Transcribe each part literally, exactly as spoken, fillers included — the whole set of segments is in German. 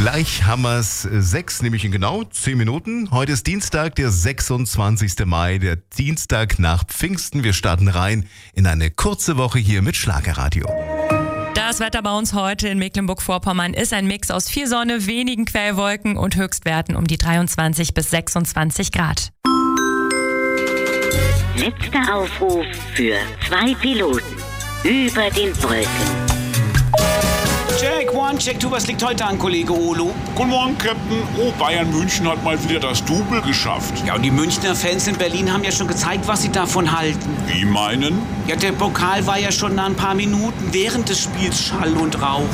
Gleich haben wir es sechs, nämlich in genau zehn Minuten. Heute ist Dienstag, der sechsundzwanzigster Mai, der Dienstag nach Pfingsten. Wir starten rein in eine kurze Woche hier mit Schlagerradio. Das Wetter bei uns heute in Mecklenburg-Vorpommern ist ein Mix aus viel Sonne, wenigen Quellwolken und Höchstwerten um die dreiundzwanzig bis sechsundzwanzig Grad. Letzter Aufruf für zwei Piloten über den Wolken. Check, one, check, two, was liegt heute an, Kollege Olo? Guten Morgen, Captain. Oh, Bayern München hat mal wieder das Double geschafft. Ja, und die Münchner Fans in Berlin haben ja schon gezeigt, was sie davon halten. Wie meinen? Ja, der Pokal war ja schon nach ein paar Minuten während des Spiels Schall und Rauch.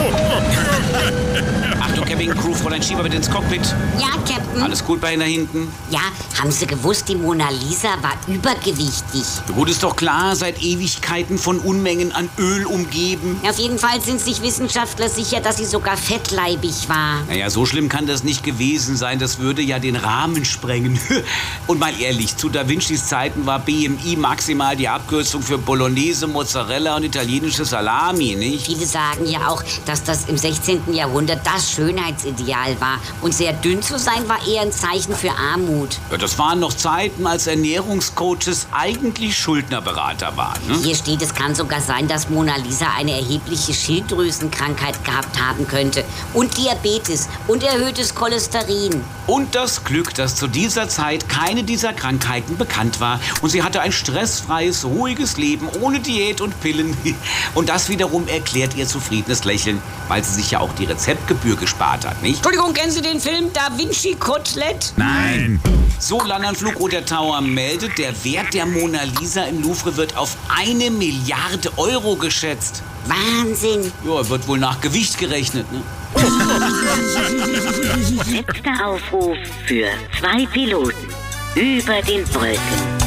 Achtung, Kevin, Crew, Fräulein Schieber bitte ins Cockpit. Ja, Captain. Alles gut bei Ihnen da hinten? Ja, haben Sie gewusst, die Mona Lisa war übergewichtig. Gut, ist doch klar, seit Ewigkeiten von Unmengen an Öl umgeben. Auf jeden Fall sind sich Wissenschaftler sicher, dass sie sogar fettleibig war. Naja, so schlimm kann das nicht gewesen sein. Das würde ja den Rahmen sprengen. Und mal ehrlich, zu Da Vincis Zeiten war B M I maximal die Abkürzung für Bolognese, Mozzarella und italienische Salami, nicht? Viele sagen ja auch, dass das im sechzehnten Jahrhundert das Schönheitsideal war. Und sehr dünn zu sein war eher ein Zeichen für Armut. Ja, das waren noch Zeiten, als Ernährungscoaches eigentlich Schuldnerberater waren. Ne? Hier steht, es kann sogar sein, dass Mona Lisa eine erhebliche Schilddrüsenkrankheit gehabt haben könnte. Und Diabetes und erhöhtes Cholesterin. Und das Glück, dass zu dieser Zeit keine dieser Krankheiten bekannt war. Und sie hatte ein stressfreies, ruhiges Leben ohne Diät und Pillen. Und das wiederum erklärt ihr zufriedenes Lächeln, weil sie sich ja auch die Rezeptgebühr gespart hat, nicht? Entschuldigung, kennen Sie den Film Da Vinci Kotelett? Nein. So, Landanflug oder Tower meldet, der Wert der Mona Lisa im Louvre wird auf eine Milliarde Euro geschätzt. Wahnsinn. Ja, wird wohl nach Gewicht gerechnet, ne? Letzter Aufruf für zwei Piloten über den Wolken.